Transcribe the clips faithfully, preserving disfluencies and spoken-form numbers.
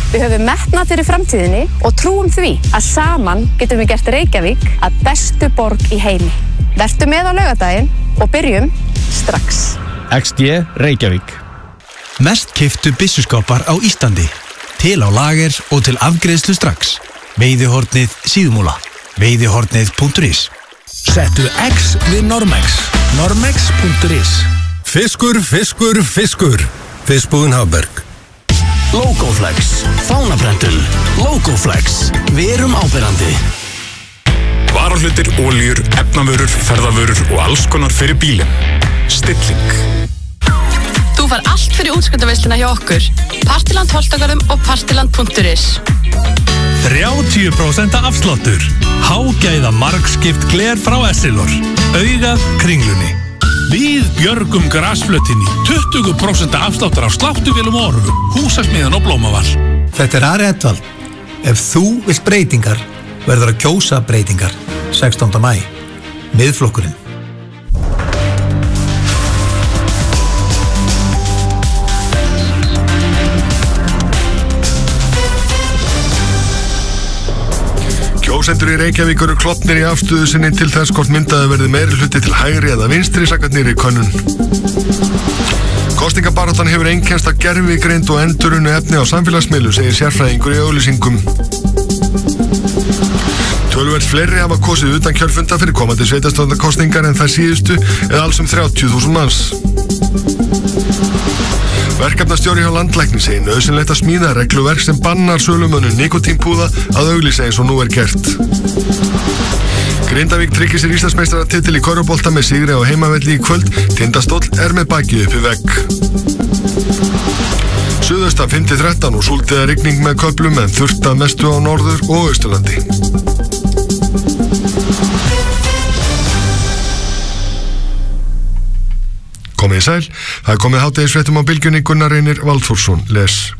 Við höfum metnað fyrir framtíðinni og trúum því að saman getum við gert Reykjavík að bestu borg í heimi. Vertu með á laugardaginn og byrjum strax. X D Reykjavík. Mest keyptu byssuskápar á Íslandi. Til á lager og til afgreiðslu strax. Veiðihornið Síðumúla. Veiðihornið punktur is. Settu X við Normex. Normex punktur is. Fiskur, fiskur, fiskur. Fiskbúðin Hafberg. Logoflex. Fánaprentun. Logoflex. Við erum áberandi. Varahlutir, olíur, efnavörur, ferðavörur og alls konar fyrir bílinn. Stilling. Þú fær allt fyrir útskriftaveisluna hjá okkur. Partiland Holtagarðum og partiland punktur is. þrjátíu prósent afsláttur. Hágæða margskipt gler frá Essilor. Augað Kringlunni. Við björgum grasflötinni. tuttugu prósent afsláttur af sláttuvélum og orfum. Húsasmiðan og Blómavall. Þetta er Ari Edvald. Ef þú vilt breytingar, verður að kjósa breytingar. sextánda maí. Miðflokkurinn. Kjósendur í Reykjavík eru klofnir í afstöðu sinni til þess hvort myndaði verði meiri hluti til hægri eða vinstri samkvæmt nýrri könnun. Kosningabaráttan hefur einkennst af gervigreind og endurunnu efni á samfélagsmiðlum, segir sérfræðingur í auglýsingum. Töluvert fleiri hafa kosið utan kjörfunda fyrir komandi sveitarstjórnarkosningar en þær síðustu eða alls um þrjátíu þúsund manns. Verkefnastjóri hjá Landlækni segir nauðsynlegt að smíða regluverk sem bannar sölumönnum nikótínpúða að auglýsa eins og nú er gert. Grindavík tryggir sér Íslandsmeistaratitil í körfubolta með sigri á heimavelli í kvöld. Tindastóll er með bakið upp í vegg. Suðaustan fimm til þrettán og súld eða rigning með köflum en þurrt að mestu á norður- og austurlandi. Komið í sæl, það er komið hádegisfréttum á bylgjunni. Gunnar Reynir Valþórsson les.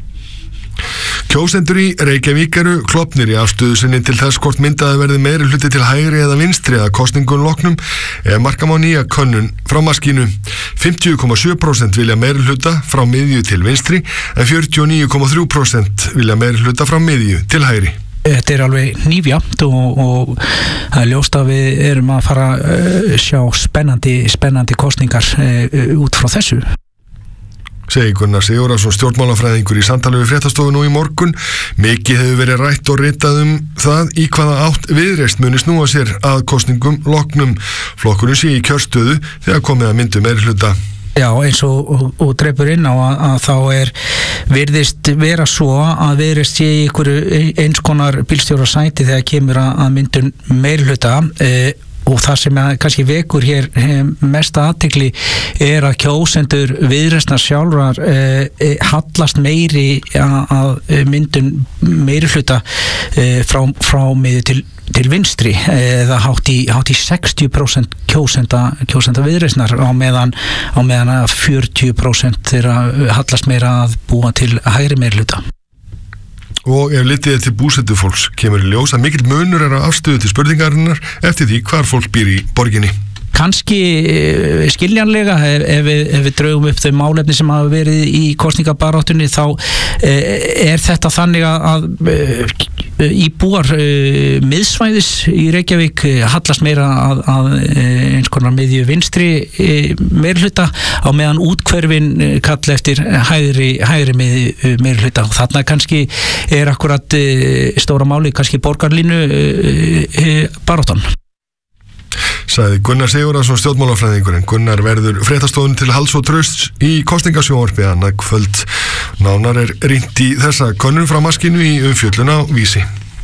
Kjósendur í Reykjavík eru klofnir í afstöðu sinni til þess hvort myndaði verði meiri hluti til hægri eða vinstri að kosningun loknum ef marka má nýja könnun frá maskínu. fimmtíu komma sjö prósent vilja meiri hluta frá miðju til vinstri en fjörutíu og níu komma þrjú prósent vilja meiri hluta frá miðju til hægri. Þetta er alveg nýfjamt og, og það er ljóst að við erum að fara að sjá spennandi, spennandi kosningar uh, út frá þessu. Segir Gunnar Sigurðarson, stjórnmálafræðingur í samtali við fréttastofu nú í morgun. Mikið hefur verið rætt og ritað um það í hvaða átt Viðreisn muni snúa sér að kosningum loknum. Flokkurinn sé í kjörstöðu þegar komið að myndu meiri hluta. Já, eins og, og, og dreipur inn á að, að þá er virðist vera svo að Viðreisn sé í einhverju eins konar bílstjórasæti þegar kemur að, að myndun meiri hluta e, og það sem að kannski vekur hér mesta athygli er að kjósendur Viðreisnar sjálfrar e, e, hallast meiri að, að myndun meiri hluta e, frá, frá miði til til vinstri, eða hátt í, hátt í sextíu prósent kjósenda, kjósenda Viðreisnar á meðan, á meðan að fjörutíu prósent þeirra hallast meira að búa til hægri meirihluta. Og ef litið er til búsetu fólks kemur í ljós að mikill munur er að afstöðu til spurningarinnar eftir því hvar fólk býr í borginni. Kanski skiljanlega ef, ef, við, ef við draugum upp þau málefni sem hafa verið í kosningabaráttunni þá er þetta þannig að íbúar miðsvæðis í Reykjavík hallast meira að, að eins konar miðju vinstri meirihluta á meðan útkverfin kalla eftir hægri, hægri miðju meirihluta og þarna kannski er akkurat stóra máli kannski borgarlínu baráttan. Sagði Gunnar Sigurðarson, stjórnmálafræðingurinn. Gunnar verður fréttastofun til halds og trausts í kosningasjónvarpi annað kvöld. Nánar er rýnt í þessa könnun frá maskínu í umfjöllun á Vísi.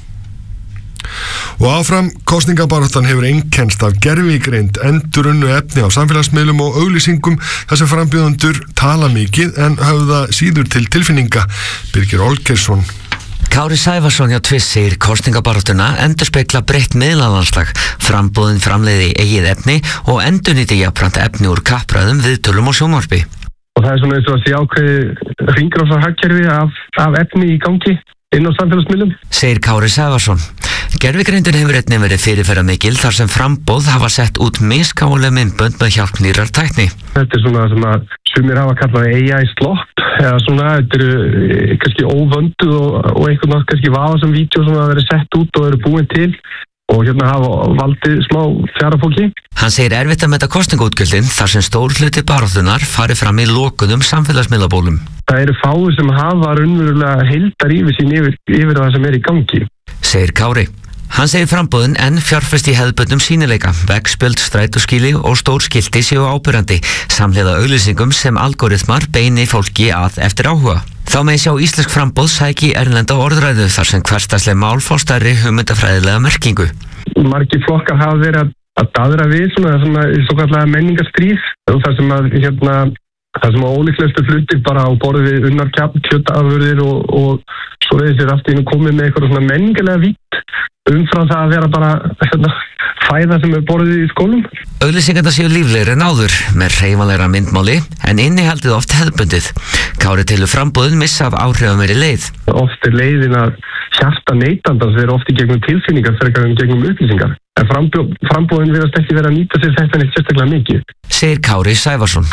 Og áfram, kosningabaráttan hefur einkennst af gervigreind, endurunnu efni á samfélagsmiðlum og auglýsingum þar sem frambjóðendur tala mikið en höfða síður til tilfinninga. Birgir Olgeirsson. Kári Sævarsson hjá Twiss segir kosningabaráttuna endurspegla breytt miðlalandslag, frambúðin framleiði eigið efni og endurnýti jafnframt efni úr kappræðum, viðtölum og sjónvarpi. Og það er svona eins og að sé ákveði hringrásarhagkerfi af, af efni í gangi inn á samfélagsmiðlum. Segir Kári Sævarsson. Gervigreindin hefur einnig verið fyrirferðarmikil þar sem framboð hafa sett út misgáfuleg myndbönd með hjálp nýrrar tækni. Þetta er svona sem að sumir hafa kallað A I slopp, eða svona, þetta eru kannski óvönduð og, og einhvern veginn kannski vafasam vídeo sem hafa verið sett út og eru búin til og hérna hafa valdið smá fjarafólki. Hann segir erfitt að meta kosningaútgjöldin þar sem stór hluti baráttunar fari fram í lokuðum samfélagsmiðlabólum. Það eru fáir sem hafa raunverulega heildar yfirsýn yfir, yfir það sem er í gangi. Segir Kári. Hann segir framboðin enn fjárfest í hefðbundnum sýnileika, veggspjöld, strætóskýli og stór skilti séu áberandi, samhliða auglýsingum sem algoritmar beini fólki að eftir áhuga. Þá með sjá íslensk framboð sæki erlenda orðræðu þar sem hversdagsleg mál fá stærri hugmyndafræðilega merkingu. Margir flokkar hafa verið að daðra við svona, svona, svona menningarstríð og þar sem að hérna Það sem að ólíklegustu hlutir bara á borðið við unnar kjötafurðir og, og svo reyðir sér aftur inn og komið með eitthvað svona menningarlega vítt umfram það að vera bara hérna, fæða sem er borðið í skólum. Auglýsingarnar séu líflegri en áður með hreyfanlegra myndmáli en innihaldið oft hefðbundið. Kári telur framboðin missa af áhrifameri leið. Oft er leiðin að hjarta neytandans vera oft í gegnum tilfinningar frekar en gegnum upplýsingar. En frambóðin virðast ekki vera að nýta sér þetta neitt sérstaklega mikið. Segir Kári Sævarsson.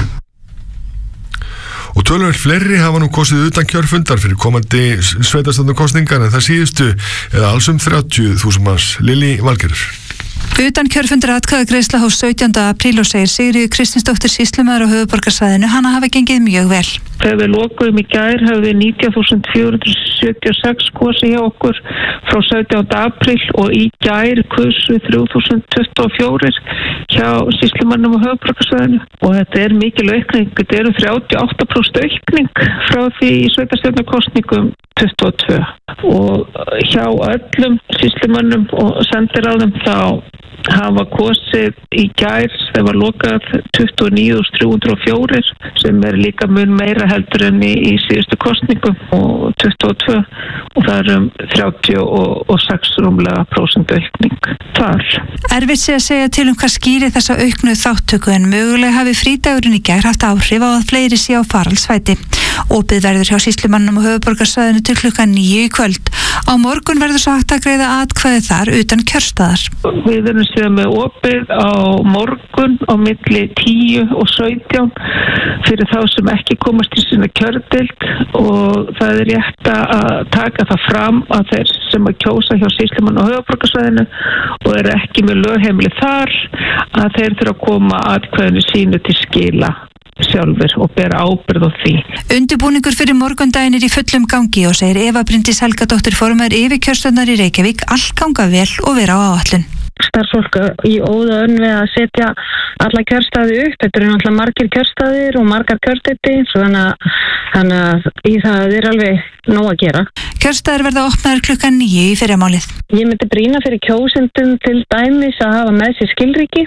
Og töluvert fleiri hafa nú kosið utan kjörfundar fyrir komandi sveitarstjórnarkosningar en það síðustu eða alls um þrjátíu þúsund manns. Lillý Valgerður. Utan kjörfundar atkvæðagreiðsla hófst sautjánda apríl og segir Sigríður Kristinsdóttir sýslumaður á höfuðborgarsvæðinu hana hafi gengið mjög vel. Þegar við lokuðum í gær höfðu nítján þúsund fjögur hundruð sjötíu og sex kosið hjá okkur frá sautjánda apríl og í gær kusu þrjú þúsund tuttugu og fjögur hjá sýslumannum á höfuðborgarsvæðinu og þetta er mikil aukning, þetta eru þrjátíu og átta prósent aukning frá því í sveitarstjórnarkosningum tuttugu og tvö og hjá öllum sýslumannum og sendiráðum þá hafa kosið í gær þegar var lokað tuttugu og níu þúsund þrjú hundruð og fjögur sem er líka mun meira heldur enn í, í síðustu kosningum og tuttugu og tvö og það er um þrjátíu og sex rúmlega prósent aukning þar. Erfitt sé að segja til um hvað skýri þessa auknu þáttöku en mögulega hafi frídagurinn í gær haft áhrif á að fleiri sé á faraldsfæti. Opið verður hjá sýslumannum og höfuðborgarsvæðinu til klukkan níu í kvöld. Á morgun verður svo hægt að greiða atkvæði þar utan kjörstaðar. Við erum síðan með opið á morgun á milli tíu og sautján fyrir þá sem ekki komast í sína kjördeild og það er rétt að taka það fram að þeir sem að kjósa hjá sýslumann og höfuðborgarsvæðinu og eru ekki með lögheimili þar að þeir þurfa að koma atkvæðinu sínu til skila sjálfur og bera ábyrgð á því. Undirbúningur fyrir morgundaginn er í fullum gangi og segir Eva Bryndís Helgadóttir formaður yfirkjörstjórnar í Reykjavík allt ganga vel og vera á áætlun. Starfsfólk í óðaönn við að setja alla kjörstaði upp. Þetta eru náttúrulega margir kjörstaðir og margar kjördeiti, þannig að í það er alveg nóg að gera. Kjörstaðir verða opnaður klukkan níu í fyrramálið. Ég myndi brýna fyrir kjósendum til dæmis að hafa með sér skilríki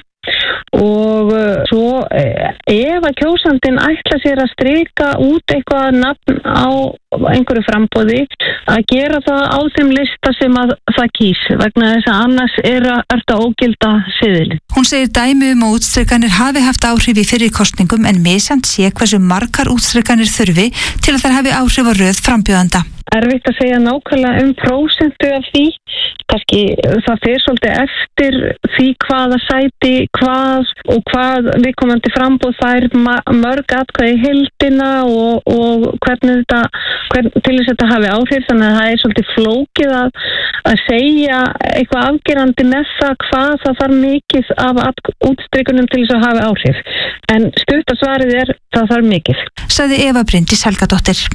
og svo ef að kjósandinn ætla sér að strika út eitthvað nafn á einhverju framboði að gera það á þeim lista sem að það kýs vegna þess að annars er þetta ógilda seðil. Hún segir dæmi um að útstrikanir hafi haft áhrif í fyrri kosningum en misjafnt sé hversu margar útstrikanir þurfi til að þær hafi áhrif á röð frambjóðanda. Erfitt að segja nákvæmlega um prósentu af því, kannski það fer svolítið eftir því hvaða sæti, hvað og hvað viðkomandi framboð fær mörg atkvæði í heildina og, og hvernig þetta, hvern, til þess að þetta hafi áhrif, þannig að það er svolítið flókið að, að segja eitthvað afgerandi með það hvað það þarf mikið af útstrikunum til þess að hafi áhrif. En stutta svarið er það þarf mikið. Sagði Eva Bryndís Helgadóttir.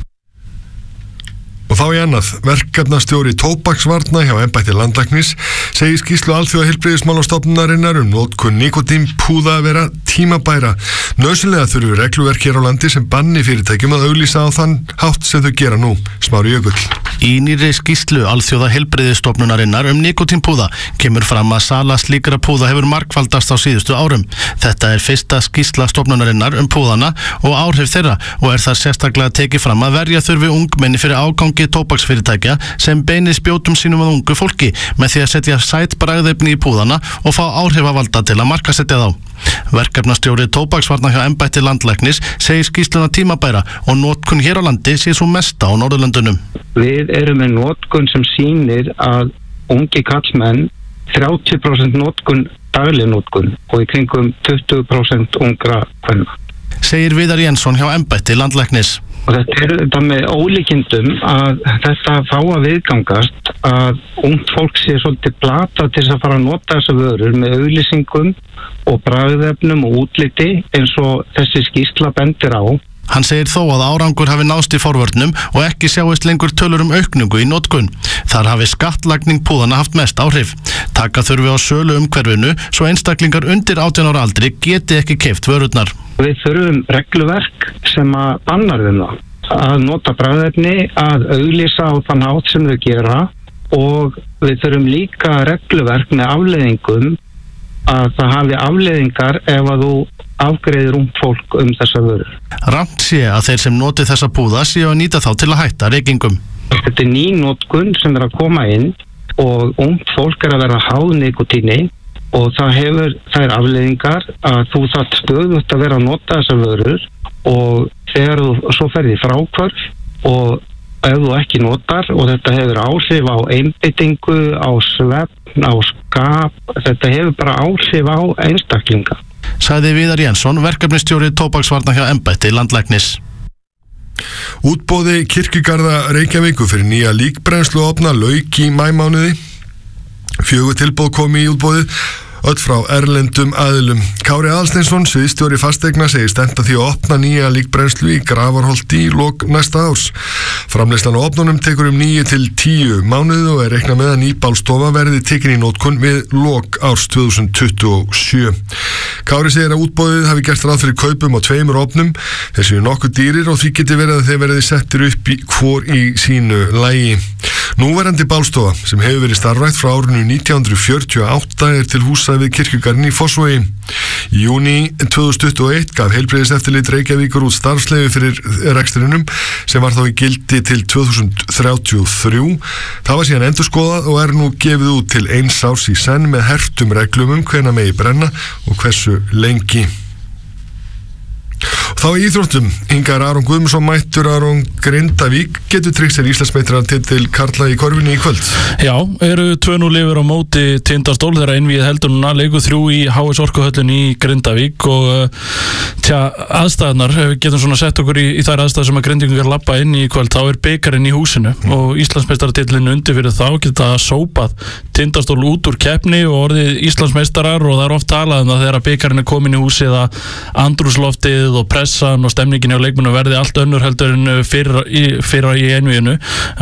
Og þá í annað, verkefnastjóri tóbaksvarna hjá embætti landlæknis segir skýrslu Alþjóðaheilbrigðismálastofnunarinnar um notkun nikótínpúða að vera tímabæra. Nauðsynlega þurfi regluverk hér á landi sem banni fyrirtækjum að auglýsa á þann hátt sem þau gera nú. Smári Jökull. Í nýrri skýrslu Alþjóðaheilbrigðisstofnunarinnar um nikótínpúða kemur fram að sala slíkra púða hefur margfaldast á síðustu árum. Þetta er fyrsta skýrsla stofnunarinnar um púðana og áhrif þeirra og er það sérstaklega tekið fram að verja þurfi ungmenni fyrir ágangi tóbaksfyrirtækja sem beinir spjótum sínum að ungu fólki með því að setja sæt bragðefni í púðana og fá áhrifavalda til að markasetja þá. Verkefnastjóri tóbaksvarna hjá embætti landlæknis segir skýrsluna tímabæra og notkun hér á landi sé svo mesta á Norðurlöndunum. Við erum með notkun sem sýnir að ungi kallmenn þrjátíu prósent notkun, dagleg notkun og í kringum tuttugu prósent ungra kvenna. Segir Viðar Jensson hjá embætti landlæknis. Og þetta er þetta með ólíkindum að þetta fá að viðgangast að ungt fólk sé svolítið plata til þess að fara að nota þessa vörur með auglýsingum og bragðefnum og útliti eins og þessi skýrsla bendir á. Hann segir þó að árangur hafi nást í forvörnum og ekki sjáist lengur tölur um aukningu í notkun. Þar hafi skattlagning púðana haft mest áhrif. Taka þurfi á sölu umhverfinu svo einstaklingar undir átján ára aldri geti ekki keypt vörurnar. Við þurfum regluverk sem að bannar þeim það. Að nota bragðefni, að auglýsa á þann hátt sem þau gera og við þurfum líka regluverk með afleiðingum að það hafi afleiðingar ef að þú afgreiðir ungt fólk um þessa vörur. Rangt sé að þeir sem noti þessa púða séu að nýta þá til að hætta reykingum. Þetta er ný notkun sem er að koma inn og ungt fólk er að vera háð nikotíni og það hefur þær afleiðingar að þú þarft stöðugt að vera að nota þessa vörur og þegar þú svo ferði fráhvarf og ef þú ekki notar og þetta hefur áhrif á einbeitingu, á svefn, á skap, þetta hefur bara áhrif á einstaklinga. Sagði Viðar Jensson, verkefnistjóri tóbaksvarna hjá embætti landlæknis. Útboði Kirkjugarða Reykjavíkur fyrir nýja líkbrennsluofna lauk í maímánuði. Fjögur tilboð komi í útboðið, öll frá erlendum aðilum. Kári Aðalsteinsson, sviðstjóri fasteigna, segir stefnt að því að opna nýja líkbrennslu í Grafarholti í lok næsta árs. Framleiðslan á ofnunum tekur um níu til tíu mánuði og er reiknað með að ný bálstofa verði tekin í notkun við lok árs tvö þúsund tuttugu og sjö. Kári segir að útboðið hafi gert ráð fyrir kaupum á tveimur ofnum. Þeir séu nokkuð dýrir og því geti verið að þeir verði settir upp í hvor í sínu lagi. Núverandi bálstofa sem hefur verið starfrækt frá árinu nítján hundruð fjörutíu og átta er til húsa við Kirkjugarðinn í Fossvogi. Í júní tvö þúsund tuttugu og eitt gaf heilbrigðiseftirlit Reykjavíkur út starfsleyfi fyrir rekstrinum sem var þá í gildi til tvö þúsund þrjátíu og þrjú. Það var síðan endurskoðað og er nú gefið út til eins árs í senn með hertum reglum um hvenær megi brenna og hversu lengi. Þá í íþróttum, Ingar Aron Guðmundsson mættur Aron Grindavík getur tryggt sér Íslandsmeistara titil karla í korfinni í kvöld. Já, eru tvö núll yfir á móti Tindastól þegar einvíð heldur núna, leikur þrjú í H S Orkuhöllin í Grindavík og tja, aðstæðnar, ef við getum svona sett okkur í, í þær aðstæðar sem að Grindvíkingar labba inn í kvöld, þá er bikarinn í húsinu mm. og Íslandsmeistaratitlinn undir fyrir þá geta sópað Tindastól út úr keppni og orðið Íslandsmeistarar og það er oft talað um það þegar bikarinn er komin í húsið að andrúsloftið og pressan og stemningin hjá leikmönnum verði allt önnur heldur en fyrra í, fyrra í einvíinu.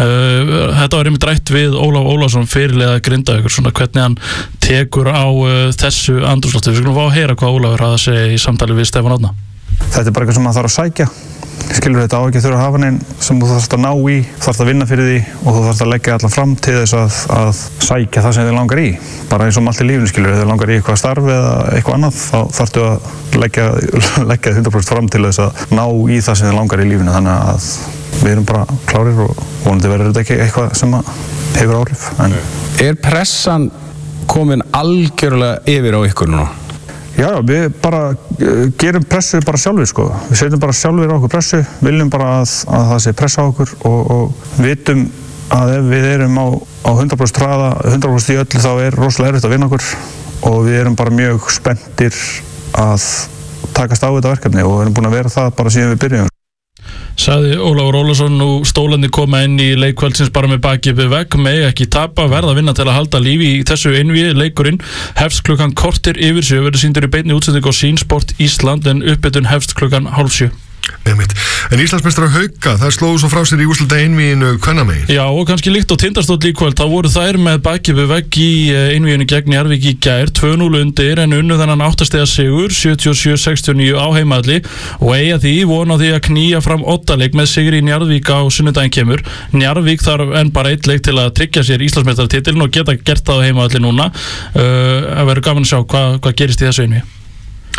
Uh, þetta var einmitt rætt við Ólaf Ólafsson fyrirliða Grindavíkur, svona hvernig hann tekur á uh, þessu andrúmslofti. Við skulum fá að heyra hvað Ólafur hafði að segja í samtali við Stefán Árna. Þetta er bara eitthvað sem maður þarf að sækja. Skilur þetta á ekki þurfa að hafa neinn sem þú þarfst að ná í, þarfst að vinna fyrir því og þú þarfst að leggja allan fram til þess að, að sækja það sem þið langar í. Bara eins og allt í lífinu, skilur, ef þið langar í eitthvað starf eða eitthvað annað, þá þarftu að leggja, leggja hundrað prósent fram til þess að ná í það sem þið langar í lífinu. Þannig að við erum bara klárir og vonandi verður þetta ekki eitthvað sem hefur áhrif. En... Er pressan komin algjörlega yfir á ykkur núna? Já, við bara uh, gerum pressu bara sjálfur, sko. Við setjum bara sjálfur á okkur pressu, viljum bara að, að það sé pressa á okkur og, og vitum að ef við erum á, á hundrað prósent hraða, hundrað prósent í öllu, þá er rosalega erfitt að vinna okkur og við erum bara mjög spenntir að takast á þetta verkefni og við erum búin að vera það bara síðan við byrjum. Sagði Ólafur Ólafsson og stólandi koma inn í leikkvöldsins bara með bakið við vegg, megi ekki tapa, verða að vinna til að halda lífi í þessu einvíi. Leikurinn hefst klukkan kortir yfir sjö, verður sýndur í beinni útsendingu á Sýnsport Ísland en uppbytun hefst klukkan hálf sjö. Einmitt. En Íslandsmeistarar Hauka, það slóðu svo frá sér í úrslita einvíinu kvennamegin. Já, og kannski líkt á Tindastóll í kvöld, þá voru þær með bakið við vegg í einvíinu gegn Njarðvík í gær, tvö núll undir en unnu þennan áttastiga sigur, sjötíu og sjö sextíu og níu á heimavelli og eiga því von á því að knýja fram oddaleik með sigri í Njarðvík á sunnudaginn kemur. Njarðvík þarf enn bara eitt leik til að tryggja sér Íslandsmeistaratitilinn og geta gert það á heimavelli núna. Uh, að vera gaman að sjá hvað, hvað gerist í þessu einvíi.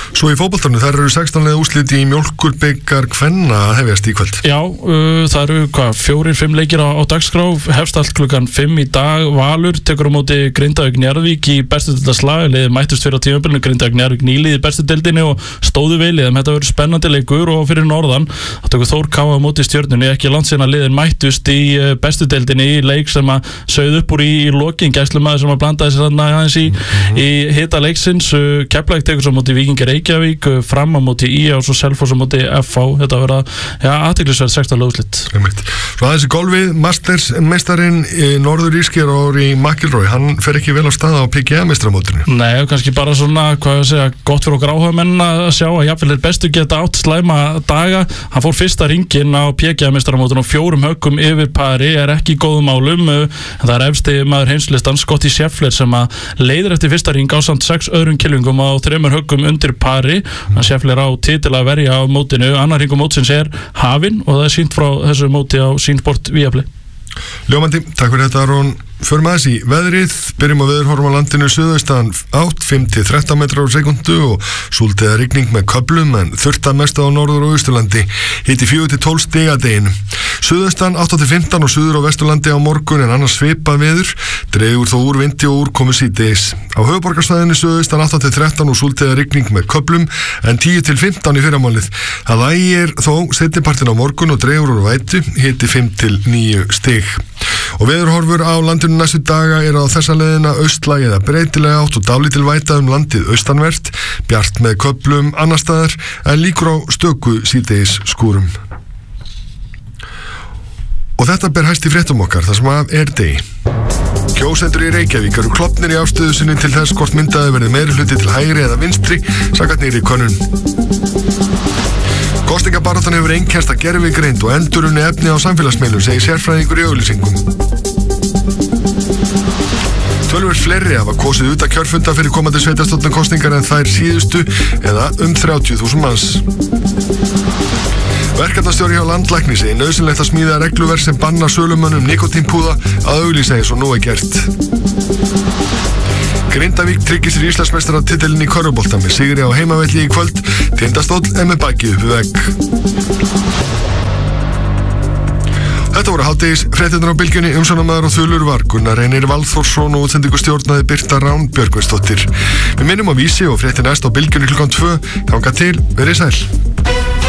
Svo í fótboltanum, þar eru sextán liða úrslit í mjólkurbikar kvenna að hefjast í kvöld. Já, uh, það eru hvað, fjórir, fimm leikir á, á dagskrá, hefst allt klukkan fimm í dag. Valur tekur á móti Grindavík Njarðvík í bestu deildarslag, liðið mættust fyrir á tímabilinu, Grindavík Njarðvík nýliðið í bestu deildinni og stóðu vel í þeim. Þetta verður spennandi leikur og fyrir norðan það tekur Þór Ká á móti Stjörnunni, ekki langt síðan að liðin mættust í uh, bestu deildinni í leik sem að sauð upp úr í, í lokin, gæslumaður sem að blandaði sér þarna aðeins í, mm-hmm. í hita leiksins. uh, Keflavík tekur svo á móti Víkingi Reykjavík, uh, Fram á móti í á og svo Selfoss á móti F H. Þetta verða, já, athyglisverð sextán úrslit. Svo aðeins í golfið, Masters meistarinn Norður Írskir Rory McIlroy, hann fer ekki vel á staða á P G A-meistaramótinu. Nei, kannski bara svona, hvað ég segja, gott fyrir okkur áhugamenn að sjá að jafnvel er bestu geta átt slæma daga. Hann fór fyrsta ringinn á P G A-meistaramótinu og fjórum höggum yfir pari, er ekki í góðum málum. Það er efsti maður heimslistan, Scottie Scheffler, sem að leiðir eftir fyrsta ring á samt sex öðrum kylfingum á þremur höggum undir pari. Mm. Scheffler á titil að verja á mótinu. Annar ringur mótsins er hafinn og það er sýnt frá þessu móti á Sýnsport Viaplay. Ljómandi, takk fyrir þetta Aron. Förum aðeins í veðrið, byrjum á veðurhorfum á landinu suðaustan átt fimm til þrettán metrar á sekundu og súld eða rigning með köflum en þurrt að mestu á norður og austurlandi, hiti fjögur til tólf stig að deginu. Suðaustan átta til fimmtán og suður á vesturlandi á morgun en annars svipað veður, dregur þó úr vindi og úrkomu síðdegis. Á höfuðborgarsvæðinu suðaustan átta til þrettán og súld eða rigning með köflum en tíu til fimmtán í fyrramálið. Það lægir þó seinnipartinn á morgun og dregur úr vætu, hiti fimm til níu stig. Og veðurhorfur á landinu næstu daga er á þessa leiðina austlæg eða breytilega átt og dálítil væta um landið austanvert, bjart með köflum annar staðar en líkur á stöku síðdegis skúrum. Og þetta ber hæst í fréttum okkar þar sem að er degi. Kjósendur í Reykjavík eru klofnir í afstöðu sinni til þess hvort myndaði verið meiri hluti til hægri eða vinstri, samkvæmt nýrri könnun. Kosningabaráttan hefur einkennst að gervigreind og endurunni efni á samfélagsmiðlum, segir sérfræðingur í auglýsingum. Tölvöld fleiri hafa kosið utan kjörfunda fyrir komandi sveitarstjórnarkosningar en þær síðustu eða um þrjátíu þúsund manns. Verkefnastjóri hjá Landlækni segir nauðsynlegt að smíða regluverk sem banna sölumönnum nikótínpúða að auglýsa eins og nú er gert. Grindavík tryggir sér Íslandsmeistaratitilinn í körfubolta með sigri á heimavelli í kvöld. Tindastóll er með bakið upp við vegg. Þetta voru hádegis fréttirnar á Bylgjunni. Umsjónarmaður og þulur var Gunnar Reynir Valþórsson og útsendingu stjórnaði Birta Rán Björgvinsdóttir. Við minnum á Vísi og fréttir næst á Bylgjunni klukkan tvö. Þangað til, verið sæl.